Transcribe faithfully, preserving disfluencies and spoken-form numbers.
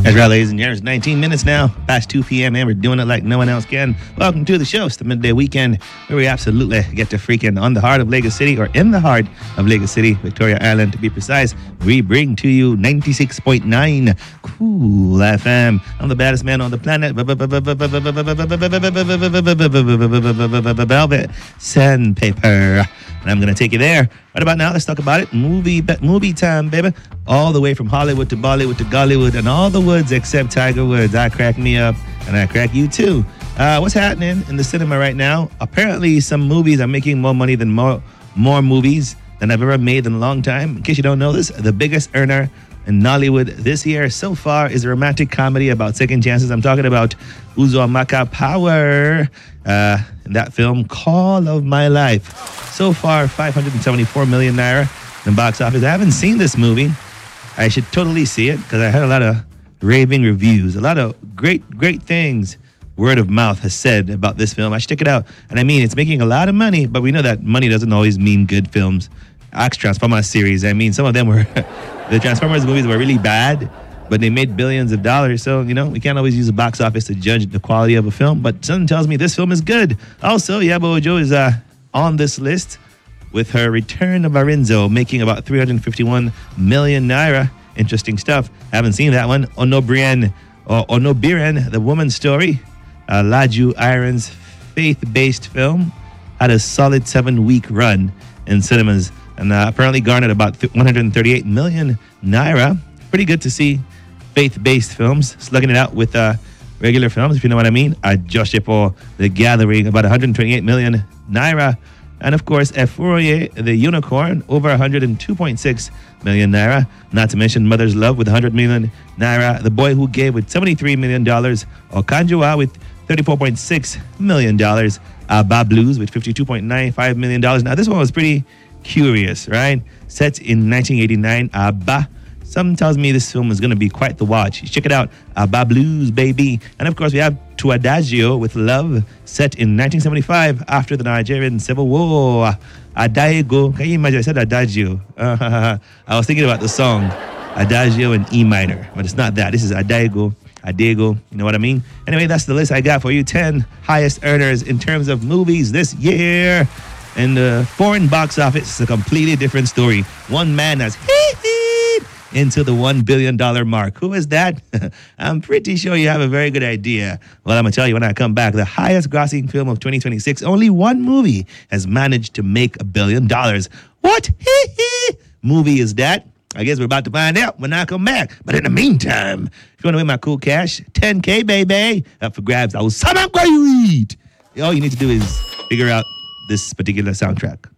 That's right, ladies and gentlemen. It's nineteen minutes now, past two p.m., and we're doing it like no one else can. Welcome to the show. It's the midday weekend where we absolutely get to freaking on the heart of Lagos City, or in the heart of Lagos City, Victoria Island to be precise. We bring to you ninety-six point nine Cool F M. I'm the baddest man on the planet, Velvet Sandpaper. And I'm going to take you there. Right about now, let's talk about it. Movie movie time, baby. All the way from Hollywood to Bollywood to Gollywood and all the woods except Tiger Woods. I crack me up, and I crack you too. Uh, what's happening in the cinema right now? Apparently, some movies are making more money than more, more movies than I've ever made in a long time. In case you don't know this, the biggest earner in Nollywood this year so far is a romantic comedy about second chances. I'm talking about Uzumaki Power, uh, in that film, Call of My Life. So far, five hundred seventy-four million naira in the box office. I haven't seen this movie. I should totally see it because I heard a lot of raving reviews, a lot of great, great things word of mouth has said about this film. I should check it out. And I mean, it's making a lot of money, but we know that money doesn't always mean good films. Axe Transformers series, I mean, some of them were, the Transformers movies were really bad, but they made billions of dollars. So, you know, we can't always use the box office to judge the quality of a film, but something tells me this film is good. Also, Yabo Ojo is uh, on this list with her Return of Arinzo, making about three hundred fifty-one million naira. Interesting stuff. Haven't seen that one. Onobrian, or Onobiran, The Woman's Story, uh, Laju Iron's faith-based film, had a solid seven-week run in cinemas and uh, apparently garnered about one hundred thirty-eight million naira. Pretty good to see faith-based films slugging it out with uh, regular films, if you know what I mean. Uh, Joshipo, The Gathering, about one hundred twenty-eight million naira. And of course, Euphoria, The Unicorn, over one hundred two point six million naira. Not to mention Mother's Love with one hundred million naira. The Boy Who Gave with seventy-three million dollars. Or Kanjua with thirty-four point six million dollars. Uh, Bob Blues with fifty-two point nine five million dollars. Now, this one was pretty curious, right? Set in nineteen eighty-nine, Abba. Something tells me this film is going to be quite the watch. Check it out, Abba Blues, baby. And of course, we have To Adagio with Love, set in nineteen seventy-five after the Nigerian Civil War. Adagio, can you imagine? I said Adagio. Uh, I was thinking about the song Adagio in E minor, but it's not that. This is Adagio. Adego, you know what I mean? Anyway, that's the list I got for you. ten highest earners in terms of movies this year. And the foreign box office is a completely different story. One man has hit into the one billion dollars mark. Who is that? I'm pretty sure you have a very good idea. Well, I'm going to tell you when I come back. The highest grossing film of twenty twenty-six, only one movie has managed to make a billion dollars. What movie is that? I guess we're about to find out when I come back. But in the meantime, if you want to win my cool cash, ten K, baby, up for grabs. I will sum up great. All you need to do is figure out this particular soundtrack.